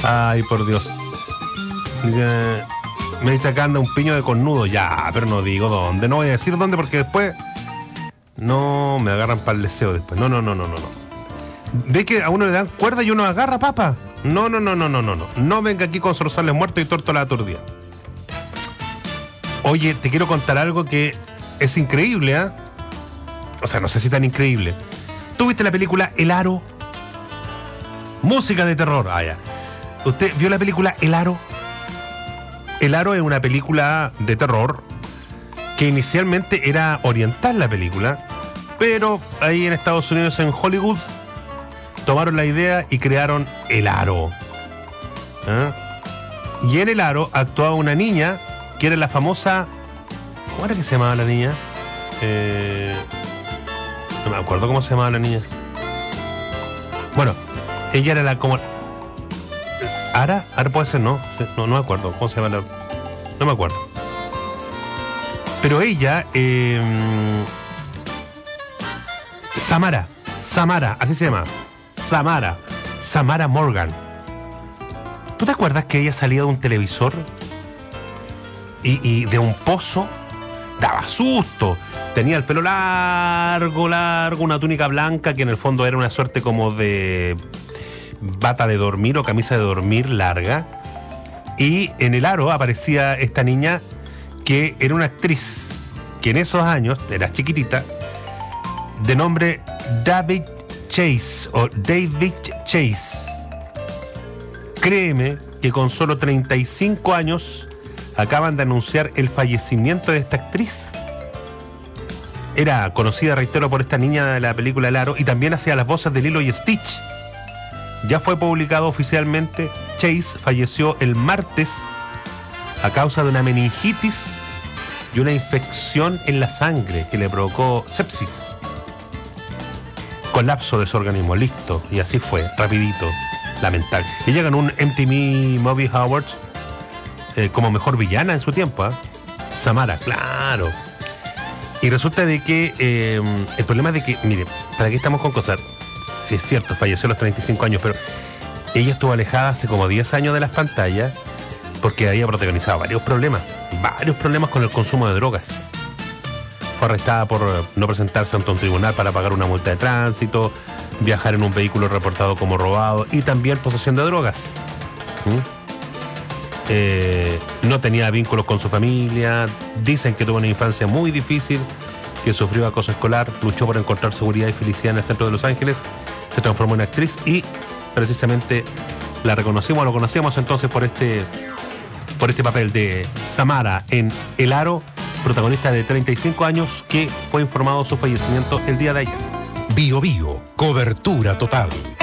Ay, por Dios. Me dice acá anda un piño de cornudo. Ya, pero no digo dónde. No voy a decir dónde porque después no me agarran para el deseo después. No. ¿Ve que a uno le dan cuerda y uno agarra papa? No. No venga aquí con zorzales muertos y tórtola aturdida. Oye, te quiero contar algo que es increíble, ¿eh? O sea, no sé si tan increíble. ¿Tú viste la película El Aro? Música de terror. Ah, ya. ¿Usted vio la película El Aro? El Aro es una película de terror que inicialmente era oriental la película, pero ahí en Estados Unidos, en Hollywood, tomaron la idea y crearon El Aro. ¿Ah? Y en El Aro actuaba una niña que era la famosa... ¿Cómo era que se llamaba la niña? No me acuerdo cómo se llamaba la niña. Bueno, ella era la como... ¿Ara? ¿Ara puede ser? No me acuerdo. ¿Cómo se llama la...? No me acuerdo. Pero ella... Samara, así se llama. Samara Morgan. ¿Tú te acuerdas que ella salía de un televisor y de un pozo? Daba susto. Tenía el pelo largo, una túnica blanca que en el fondo era una suerte como de bata de dormir o camisa de dormir larga. Y en El Aro aparecía esta niña que era una actriz que en esos años, era chiquitita, de nombre David Chase. Créeme que con solo 35 años acaban de anunciar el fallecimiento de esta actriz. Era conocida, reitero, por esta niña de la película El Aro y también hacía las voces de Lilo y Stitch. Ya fue publicado oficialmente. Chase falleció el martes a causa de una meningitis y una infección en la sangre que le provocó sepsis. Colapso de su organismo, listo. Y así fue, rapidito, lamentable. Ella ganó un MTV Movie Awards como mejor villana en su tiempo, ¿eh? Samara, claro. Y resulta de que el problema es de que, mire, ¿para qué estamos con cosas? Sí, es cierto, falleció a los 35 años, pero ella estuvo alejada hace como 10 años de las pantallas porque había protagonizado varios problemas con el consumo de drogas. Fue arrestada por no presentarse ante un tribunal para pagar una multa de tránsito, viajar en un vehículo reportado como robado y también posesión de drogas. No tenía vínculos con su familia. Dicen que tuvo una infancia muy difícil, que sufrió acoso escolar, luchó por encontrar seguridad y felicidad en el centro de Los Ángeles, se transformó en actriz y precisamente lo conocíamos entonces por este papel de Samara en El Aro, protagonista de 35 años que fue informado de su fallecimiento el día de ayer. Bio, cobertura total.